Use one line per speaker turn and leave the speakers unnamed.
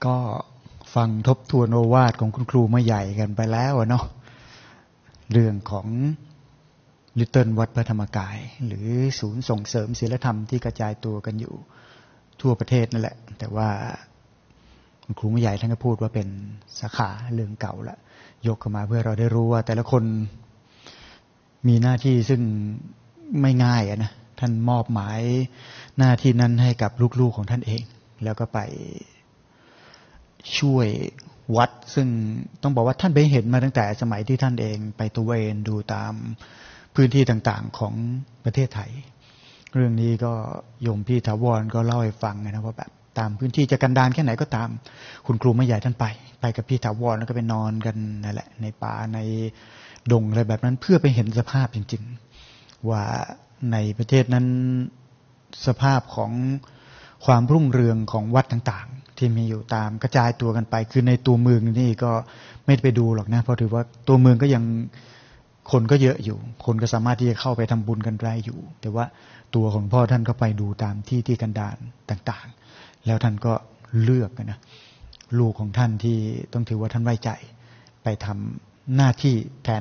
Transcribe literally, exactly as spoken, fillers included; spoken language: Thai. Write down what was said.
ก็ฟังทบทวนโอวาทของคุณครูมาใหญ่กันไปแล้วเนาะเรื่องของลิตเติ้ลวัดพระธรรมกายหรือศูนย์ส่งเสริมศีลธรรมที่กระจายตัวกันอยู่ทั่วประเทศนั่นแหละแต่ว่าคุณครูมาใหญ่ท่านก็พูดว่าเป็นสาขาเรื่องเก่าละยกขึ้นมาเพื่อเราได้รู้ว่าแต่ละคนมีหน้าที่ซึ่งไม่ง่ายนะท่านมอบหมายหน้าที่นั้นให้กับลูกๆของท่านเองแล้วก็ไปช่วยวัดซึ่งต้องบอกว่าท่านไปเห็นมาตั้งแต่สมัยที่ท่านเองไปตระเวนดูตามพื้นที่ต่างๆของประเทศไทยเรื่องนี้ก็โยมพี่ถาวรก็เล่าให้ฟังนะว่าแบบตามพื้นที่จะกันดารแค่ไหนก็ตามคุณครูไม่ใหญ่ท่านไปไปกับพี่ถาวรแล้วก็ไปนอนกันนั่นแหละในป่าในดงอะไรแบบนั้นเพื่อไปเห็นสภาพจริงๆว่าในประเทศนั้นสภาพของความรุ่งเรืองของวัดต่างๆที่มีอยู่ตามกระจายตัวกันไปคือในตัวเมืองนี่ก็ไม่ได้ไปดูหรอกนะเพราะถือว่าตัวเมืองก็ยังคนก็เยอะอยู่คนก็สามารถที่จะเข้าไปทำบุญกันได้อยู่แต่ว่าตัวของพ่อท่านก็ไปดูตามที่ที่กันดารต่างๆแล้วท่านก็เลือกนะลูกของท่านที่ต้องถือว่าท่านไว้ใจไปทำหน้าที่แทน